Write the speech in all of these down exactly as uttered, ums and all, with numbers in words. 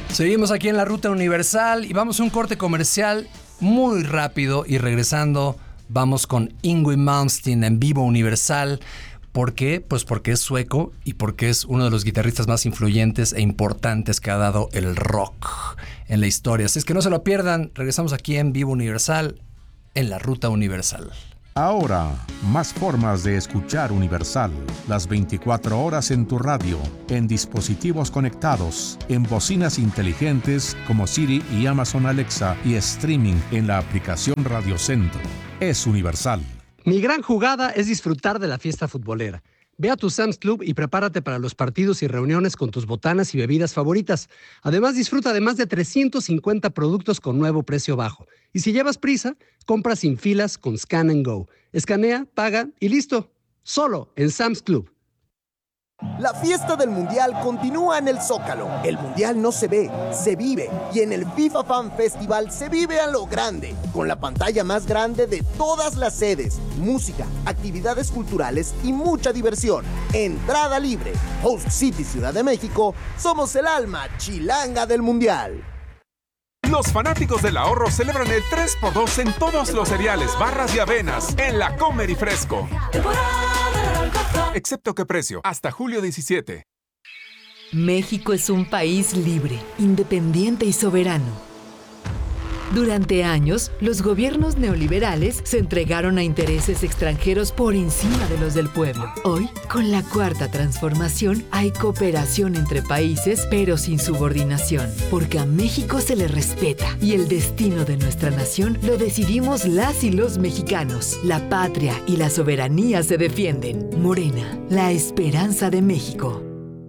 Seguimos aquí en la Ruta Universal y vamos a un corte comercial muy rápido y regresando vamos con Yngwie Malmsteen en Vivo Universal. ¿Por qué? Pues porque es sueco y porque es uno de los guitarristas más influyentes e importantes que ha dado el rock en la historia. Así es que no se lo pierdan. Regresamos aquí en Vivo Universal, en la Ruta Universal. Ahora, más formas de escuchar Universal. Las veinticuatro horas en tu radio, en dispositivos conectados, en bocinas inteligentes como Siri y Amazon Alexa y streaming en la aplicación Radio Centro. Es Universal. Mi gran jugada es disfrutar de la fiesta futbolera. Ve a tu Sam's Club y prepárate para los partidos y reuniones con tus botanas y bebidas favoritas. Además, disfruta de más de trescientos cincuenta productos con nuevo precio bajo. Y si llevas prisa, compra sin filas con Scan and Go. Escanea, paga y listo. Solo en Sam's Club. La fiesta del Mundial continúa en el Zócalo. El Mundial no se ve, se vive. Y en el FIFA Fan Festival se vive a lo grande, con la pantalla más grande de todas las sedes, música, actividades culturales y mucha diversión. Entrada libre. Host City Ciudad de México, somos el alma chilanga del Mundial. Los fanáticos del ahorro celebran el tres por dos en todos los cereales, barras y avenas en la Comer y Fresco. Excepto qué precio, hasta julio diecisiete. México es un país libre, independiente y soberano. Durante años, los gobiernos neoliberales se entregaron a intereses extranjeros por encima de los del pueblo. Hoy, con la Cuarta Transformación, hay cooperación entre países, pero sin subordinación, porque a México se le respeta y el destino de nuestra nación lo decidimos las y los mexicanos. La patria y la soberanía se defienden. Morena, la esperanza de México.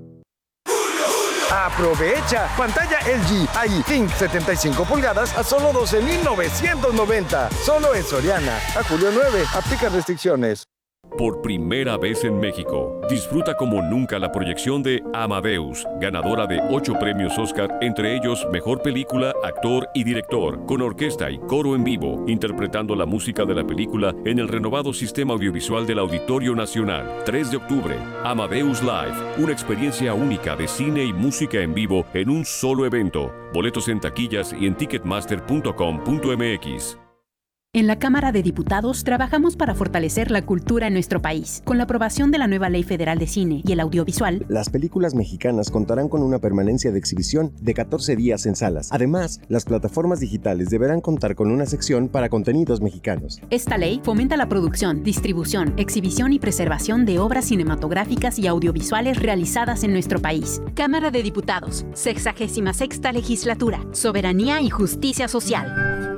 ¡Aprovecha! Pantalla L G I Think setenta y cinco pulgadas a solo doce mil novecientos noventa. Solo en Soriana. A julio nueve. Aplica restricciones. Por primera vez en México, disfruta como nunca la proyección de Amadeus, ganadora de ocho premios Oscar, entre ellos Mejor Película, Actor y Director, con orquesta y coro en vivo, interpretando la música de la película en el renovado sistema audiovisual del Auditorio Nacional. tres de octubre, Amadeus Live, una experiencia única de cine y música en vivo en un solo evento. Boletos en taquillas y en ticketmaster punto com punto m x. En la Cámara de Diputados trabajamos para fortalecer la cultura en nuestro país. Con la aprobación de la nueva Ley Federal de Cine y el Audiovisual, las películas mexicanas contarán con una permanencia de exhibición de catorce días en salas. Además, las plataformas digitales deberán contar con una sección para contenidos mexicanos. Esta ley fomenta la producción, distribución, exhibición y preservación de obras cinematográficas y audiovisuales realizadas en nuestro país. Cámara de Diputados, sexagésima sexta Legislatura, Soberanía y Justicia Social.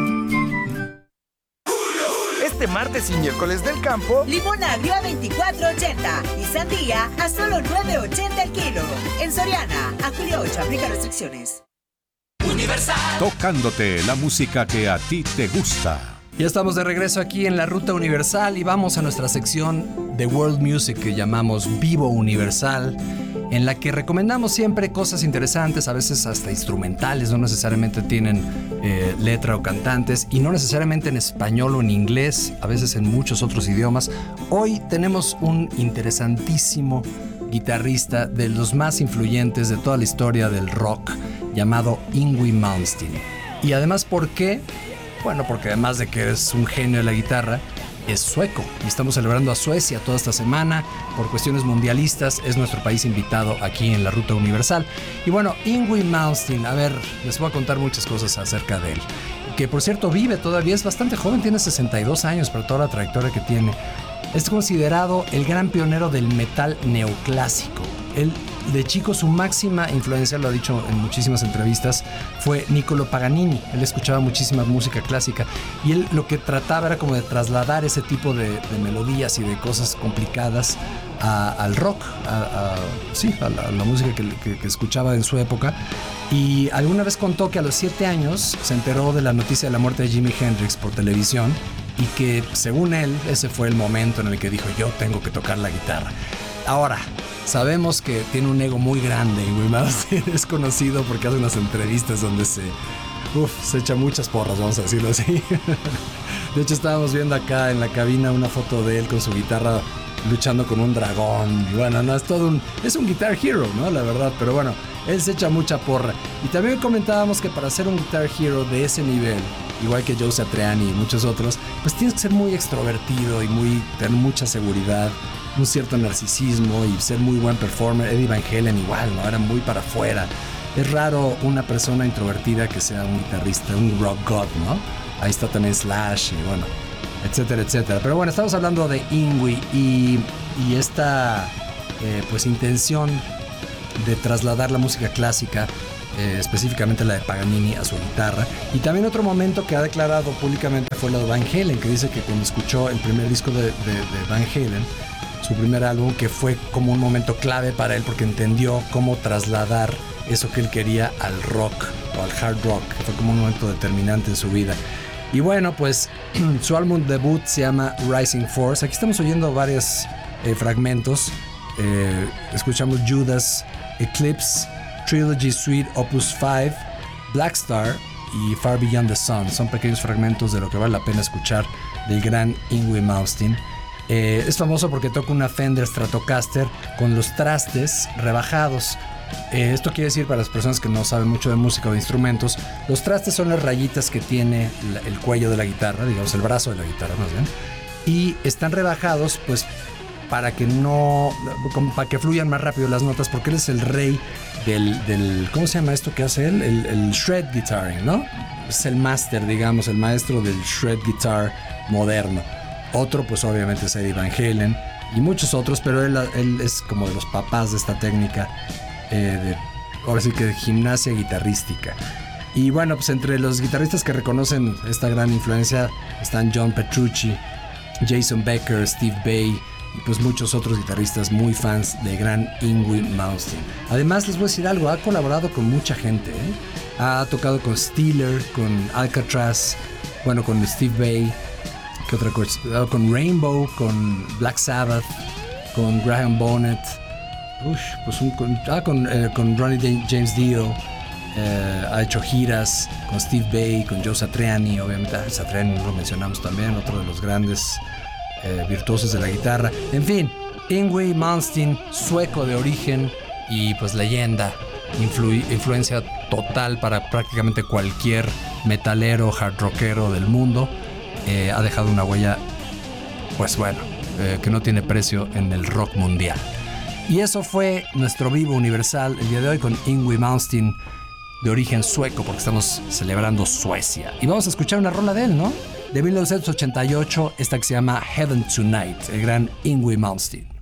Este martes y miércoles del campo, limón agrio a veinticuatro ochenta y sandía a solo nueve ochenta el kilo. En Soriana, a julio ocho, aplica restricciones. Universal. Tocándote la música que a ti te gusta. Ya estamos de regreso aquí en la Ruta Universal y vamos a nuestra sección de World Music que llamamos Vivo Universal, en la que recomendamos siempre cosas interesantes, a veces hasta instrumentales, no necesariamente tienen eh, letra o cantantes, y no necesariamente en español o en inglés, a veces en muchos otros idiomas. Hoy tenemos un interesantísimo guitarrista de los más influyentes de toda la historia del rock, llamado Yngwie Malmsteen. Y además, ¿por qué? Bueno, porque además de que es un genio de la guitarra, es sueco. Y estamos celebrando a Suecia toda esta semana. Por cuestiones mundialistas, es nuestro país invitado aquí en la Ruta Universal. Y bueno, Yngwie Malmsteen, a ver, les voy a contar muchas cosas acerca de él. Que por cierto vive todavía, es bastante joven, tiene sesenta y dos años, pero toda la trayectoria que tiene. Es considerado el gran pionero del metal neoclásico. Él, de chico, su máxima influencia, lo ha dicho en muchísimas entrevistas, fue Niccolo Paganini. Él escuchaba muchísima música clásica y él lo que trataba era como de trasladar ese tipo de, de melodías y de cosas complicadas a, al rock, a, a, sí, a la, a la música que, que, que escuchaba en su época. Y alguna vez contó que a los siete años se enteró de la noticia de la muerte de Jimi Hendrix por televisión y que, según él, ese fue el momento en el que dijo: yo tengo que tocar la guitarra. Ahora, sabemos que tiene un ego muy grande y muy más es conocido porque hace unas entrevistas donde se, uf, se echa muchas porras, vamos a decirlo así. De hecho, estábamos viendo acá en la cabina una foto de él con su guitarra luchando con un dragón. Y bueno, no, es todo un... Es un Guitar Hero, ¿no? La verdad, pero bueno, él se echa mucha porra. Y también comentábamos que para ser un Guitar Hero de ese nivel, igual que Joe Satriani y muchos otros, pues tienes que ser muy extrovertido y muy tener mucha seguridad, un cierto narcisismo y ser muy buen performer. Eddie Van Halen igual, ¿no? Era muy para afuera. Es raro una persona introvertida que sea un guitarrista, un rock god, ¿no? Ahí está también Slash y bueno, etcétera, etcétera. Pero bueno, estamos hablando de Yngwie y, y esta eh, pues intención de trasladar la música clásica, eh, específicamente la de Paganini, a su guitarra. Y también otro momento que ha declarado públicamente fue lo de Van Halen, que dice que cuando escuchó el primer disco de, de, de Van Halen, su primer álbum, que fue como un momento clave para él porque entendió cómo trasladar eso que él quería al rock o al hard rock, que fue como un momento determinante en su vida. Y bueno, pues su álbum debut se llama Rising Force. Aquí estamos oyendo varios eh, fragmentos. Eh, escuchamos Judas, Eclipse, Trilogy Suite Opus cinco, Black Star y Far Beyond the Sun. Son pequeños fragmentos de lo que vale la pena escuchar del gran Yngwie Malmsteen. Eh, es famoso porque toca una Fender Stratocaster con los trastes rebajados. Eh, esto quiere decir, para las personas que no saben mucho de música o de instrumentos, los trastes son las rayitas que tiene la, el cuello de la guitarra, digamos el brazo de la guitarra más bien, y están rebajados pues para que no, para que fluyan más rápido las notas, porque él es el rey del, del ¿cómo se llama esto que hace él? El, el shred guitaring, ¿no? Es el máster, digamos, el maestro del shred guitar moderno. Otro pues obviamente es Eddie Van Halen y muchos otros, pero él, él es como de los papás de esta técnica. Eh, de, ahora sí que de gimnasia guitarrística. Y bueno, pues entre los guitarristas que reconocen esta gran influencia están John Petrucci, Jason Becker, Steve Vai y pues muchos otros guitarristas muy fans de gran Yngwie Malmsteen. Además les voy a decir algo, ha colaborado con mucha gente, ¿eh? Ha tocado con Steeler, con Alcatraz, bueno, con Steve Vai, ¿qué otra cosa? Con Rainbow, con Black Sabbath, con Graham Bonnet. Uy, pues un, con, ah, con, eh, con Ronnie James Dio, eh, ha hecho giras con Steve Vai, con Joe Satriani, obviamente. Ah, Satriani lo mencionamos también, otro de los grandes eh, virtuosos de la guitarra. En fin, Yngwie Malmsteen, sueco de origen y pues leyenda, influ- influencia total para prácticamente cualquier metalero, hard rockero del mundo. Eh, ha dejado una huella, pues bueno, eh, que no tiene precio en el rock mundial. Y eso fue nuestro Vivo Universal el día de hoy con Yngwie Malmsteen, de origen sueco, porque estamos celebrando Suecia. Y vamos a escuchar una rola de él, ¿no? De mil novecientos ochenta y ocho, esta que se llama Heaven Tonight, el gran Yngwie Malmsteen.